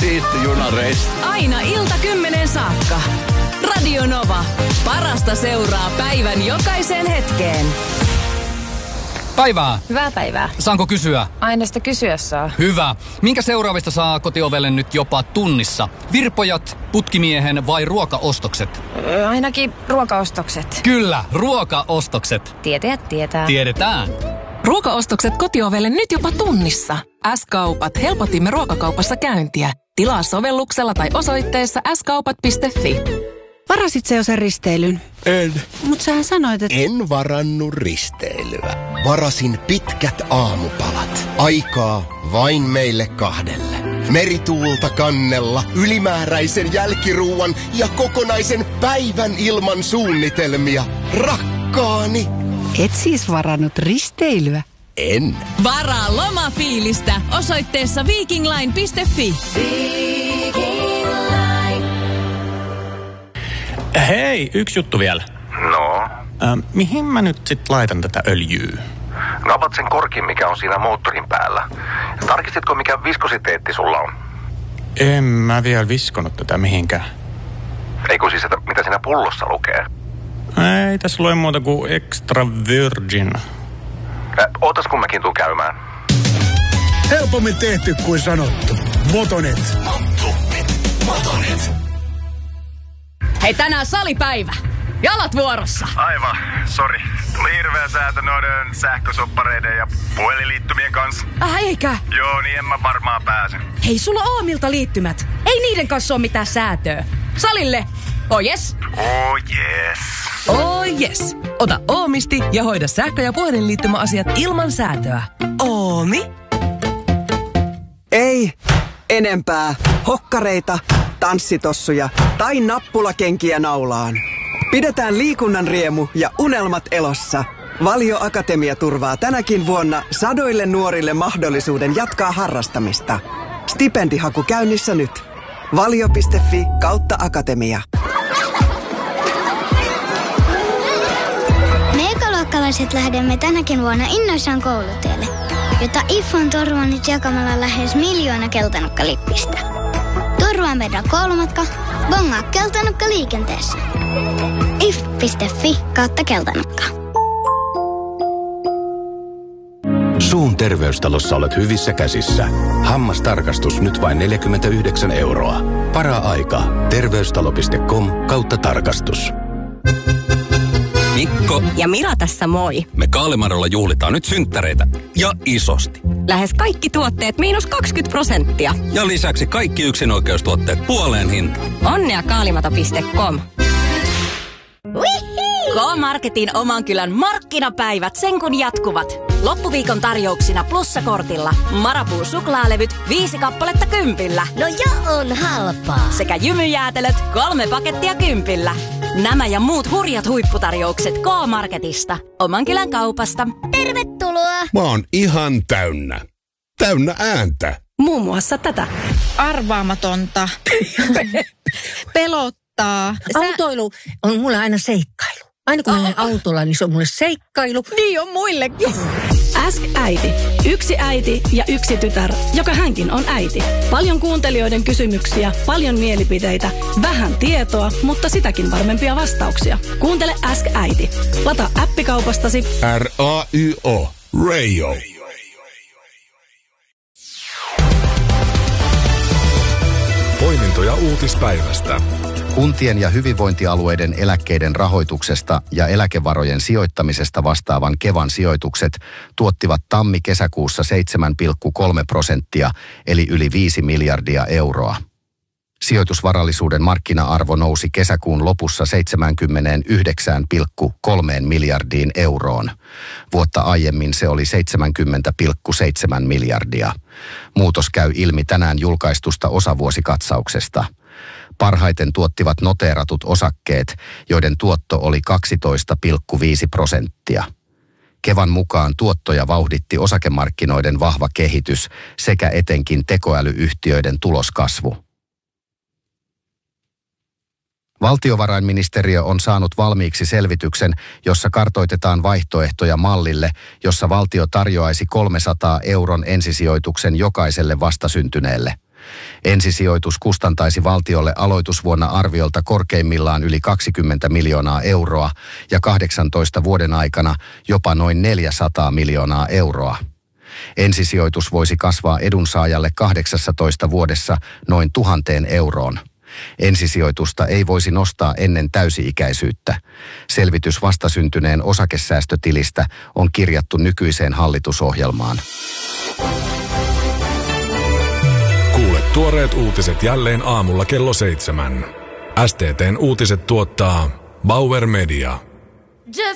siisti junareissu. Aina ilta 10 saakka. Radio Nova. Parasta seuraa päivän jokaiseen hetkeen. Päivää. Hyvää päivää. Saanko kysyä? Aina sitä kysyä saa. Hyvä. Minkä seuraavista saa kotiovelle nyt jopa tunnissa? Virpojat, putkimiehen vai ruokaostokset? Ainakin ruokaostokset. Kyllä, ruokaostokset. Tietäjät tietää. Tiedetään. Ruokaostokset kotiovelle nyt jopa tunnissa. S-kaupat, helpotimme ruokakaupassa käyntiä. Tilaa sovelluksella tai osoitteessa skaupat.fi. Varasit se jo sen risteilyn? En. Mut sähän sanoit, että... En varannut risteilyä. Varasin pitkät aamupalat. Aikaa vain meille kahdelle. Merituulta kannella, ylimääräisen jälkiruuan ja kokonaisen päivän ilman suunnitelmia. Rakkaani. Et siis varannut risteilyä? En. Varaa lomafiilistä osoitteessa vikingline.fi. Hei, yksi juttu vielä. No? Mihin mä nyt sit laitan tätä öljyä? Napat sen korkin, mikä on siinä moottorin päällä. Tarkistitko, mikä viskositeetti sulla on? En mä vielä viskonut tätä mihinkään. Eikö siis, että mitä siinä pullossa lukee? Ei tässä lue muuta kuin extra virgin. Ootas kun mäkin tuun käymään. Helpommin tehty kuin sanottu. Motonet. Motonet. Hei, tänään salipäivä. Jalat vuorossa. Aivan, sori. Tuli hirveä säätö noiden sähkösoppareiden ja puhelinliittymien kanssa. Eikä? Joo, niin en mä varmaan pääse. Hei, sulla on Oomilta liittymät. Ei niiden kanssa ole mitään säätöä. Salille. Oh yes. Oh yes. Oh yes. Ota Oomisti ja hoida sähkö- ja puhelinliittymäasiat ilman säätöä. Oomi. Ei enempää hokkareita, tanssitossuja tai nappulakenkiä naulaan. Pidetään liikunnan riemu ja unelmat elossa. Valio Akatemia turvaa tänäkin vuonna sadoille nuorille mahdollisuuden jatkaa harrastamista. Stipendihaku käynnissä nyt. Valio.fi/akatemia. Me ekaluokkalaiset lähdemme tänäkin vuonna innoissaan kouluteelle, jota IF on turvannut jakamalla lähes 1 miljoona keltanukkalippistä. Turvaa meidän koulumatka, bongaa keltanukka liikenteessä. if.fi/keltanukka. Suun terveystalossa olet hyvissä käsissä. Hammastarkastus nyt vain 49 €. Para-aika. Terveystalo.com/tarkastus. Mikko ja Mira tässä moi. Me Kaalimarolla juhlitaan nyt synttäreitä ja isosti. Lähes kaikki tuotteet -20%. Ja lisäksi kaikki yksinoikeustuotteet puoleen hintaan. Onnea kaalimato.com. K-Marketin oman kylän markkinapäivät sen kun jatkuvat. Loppuviikon tarjouksina plussakortilla Marabou suklaalevyt 5 kappaletta 10. No jo on halpaa. Sekä jymyjäätelöt 3 pakettia 10. Nämä ja muut hurjat huipputarjoukset K-Marketista. Oman kylän kaupasta. Tervetuloa. Mä oon ihan täynnä. Täynnä ääntä. Muun muassa tätä. Arvaamatonta. Pelottaa. Autoilu on mulle aina seikkailu. Aina kun menen autolla, niin se on mulle seikkailu. Niin on muillekin. Ask äiti. Yksi äiti ja yksi tytär, joka hänkin on äiti. Paljon kuuntelijoiden kysymyksiä, paljon mielipiteitä, vähän tietoa, mutta sitäkin varmempia vastauksia. Kuuntele Ask äiti. Lataa appikaupastasi RAYO. Radio. Poimintoja uutispäivästä. Kuntien ja hyvinvointialueiden eläkkeiden rahoituksesta ja eläkevarojen sijoittamisesta vastaavan Kevan sijoitukset tuottivat tammi-kesäkuussa 7,3% eli yli 5 miljardia euroa. Sijoitusvarallisuuden markkina-arvo nousi kesäkuun lopussa 79,3 miljardiin euroon. Vuotta aiemmin se oli 70,7 miljardia. Muutos käy ilmi tänään julkaistusta osavuosikatsauksesta. Parhaiten tuottivat noteeratut osakkeet, joiden tuotto oli 12,5%. Kevan mukaan tuottoja vauhditti osakemarkkinoiden vahva kehitys sekä etenkin tekoälyyhtiöiden tuloskasvu. Valtiovarainministeriö on saanut valmiiksi selvityksen, jossa kartoitetaan vaihtoehtoja mallille, jossa valtio tarjoaisi 300 € ensisijoituksen jokaiselle vastasyntyneelle. Ensisijoitus kustantaisi valtiolle aloitusvuonna arviolta korkeimmillaan yli 20 miljoonaa euroa ja 18 vuoden aikana jopa noin 400 miljoonaa euroa. Ensisijoitus voisi kasvaa edunsaajalle 18 vuodessa noin 1 000 euroon. Ensisijoitusta ei voisi nostaa ennen täysi-ikäisyyttä. Selvitys vastasyntyneen osakesäästötilistä on kirjattu nykyiseen hallitusohjelmaan. Kuule tuoreet uutiset jälleen aamulla kello 7. STT:n uutiset tuottaa Bauer Media. Just